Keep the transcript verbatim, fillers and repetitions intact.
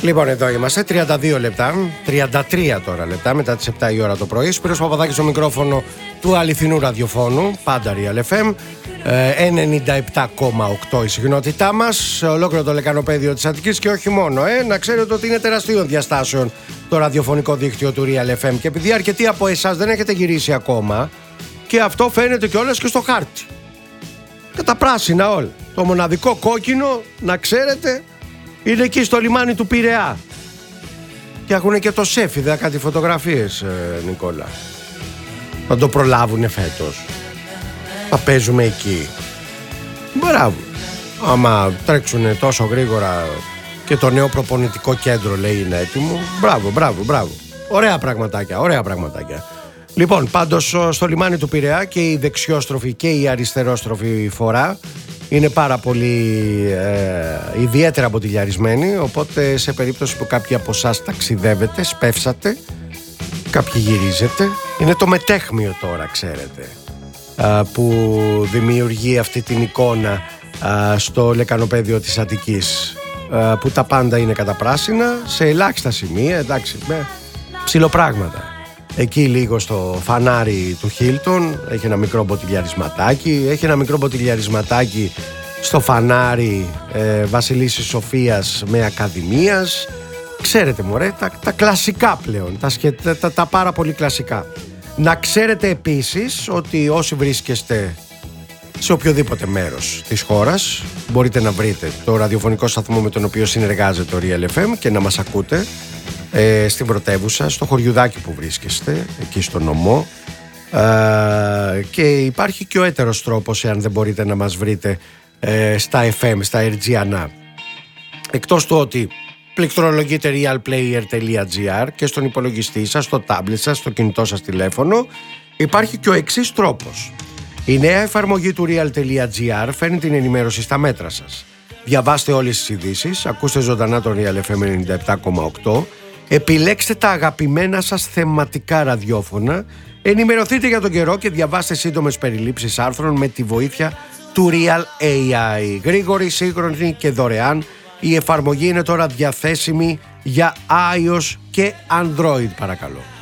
Λοιπόν, εδώ είμαστε, τριάντα δύο λεπτά, τριάντα τρία τώρα λεπτά μετά τις επτά η ώρα το πρωί. Σπύρος Παπαδάκης στο μικρόφωνο του αληθινού ραδιοφώνου, πάντα Real εφ εμ, ενενήντα επτά κόμμα οκτώ η συχνότητά μας, ολόκληρο το λεκανοπέδιο της Αττικής και όχι μόνο. Ε, να ξέρετε ότι είναι τεραστίων διαστάσεων το ραδιοφωνικό δίκτυο του Real εφ εμ και επειδή αρκετοί από εσάς δεν έχετε γυρίσει ακόμα, και αυτό φαίνεται κιόλας και στο χάρτη. Και τα πράσινα όλα. Το μοναδικό κόκκινο, να ξέρετε, είναι εκεί στο λιμάνι του Πειραιά. Και έχουν και το σεφ, είδα κάτι φωτογραφίες, ε, Νικόλα. Θα το προλάβουνε φέτος. Θα παίζουμε εκεί. Μπράβο. Άμα τρέξουνε τόσο γρήγορα και το νέο προπονητικό κέντρο λέει είναι έτοιμο. Μπράβο, μπράβο, μπράβο. Ωραία πραγματάκια, ωραία πραγματάκια. Λοιπόν, πάντως στο λιμάνι του Πειραιά και η δεξιόστροφη και η αριστερόστροφη φορά είναι πάρα πολύ ε, ιδιαίτερα μποτιλιαρισμένοι, οπότε σε περίπτωση που κάποιοι από εσάς ταξιδεύετε, σπεύσατε, κάποιοι γυρίζετε, είναι το μετέχμιο τώρα, ξέρετε, ε, που δημιουργεί αυτή την εικόνα ε, στο λεκανοπέδιο της Αττικής, ε, που τα πάντα είναι καταπράσινα, σε ελάχιστα σημεία, εντάξει, με ψιλοπράγματα. Εκεί λίγο στο φανάρι του Χίλτον έχει ένα μικρό μποτιλιαρισματάκι. Έχει ένα μικρό μποτιλιαρισματάκι στο φανάρι ε, Βασιλίσσης Σοφίας με Ακαδημίας. Ξέρετε μωρέ, τα, τα κλασικά πλέον, τα, σχε, τα, τα πάρα πολύ κλασικά. Να ξέρετε επίσης ότι όσοι βρίσκεστε σε οποιοδήποτε μέρος της χώρας μπορείτε να βρείτε το ραδιοφωνικό σταθμό με τον οποίο συνεργάζεται το Real εφ εμ και να μας ακούτε Ε, στην πρωτεύουσα, στο χωριουδάκι που βρίσκεστε, εκεί στο νομό, ε, και υπάρχει και ο έτερος τρόπος εάν δεν μπορείτε να μας βρείτε ε, στα εφ εμ, στα Airgiana. Εκτός του ότι πληκτρολογείτε realplayer τελεία gr και στον υπολογιστή σας, στο tablet σας, στο κινητό σας τηλέφωνο, υπάρχει και ο εξής τρόπος. Η νέα εφαρμογή του real.gr φέρνει την ενημέρωση στα μέτρα σας. Διαβάστε όλες τις ειδήσεις, ακούστε ζωντανά το Real εφ εμ ενενήντα επτά κόμμα οκτώ, επιλέξτε τα αγαπημένα σας θεματικά ραδιόφωνα, ενημερωθείτε για τον καιρό και διαβάστε σύντομες περιλήψεις άρθρων με τη βοήθεια του Real έι άι. Γρήγορη, σύγχρονη και δωρεάν, η εφαρμογή είναι τώρα διαθέσιμη για iOS και Android, παρακαλώ.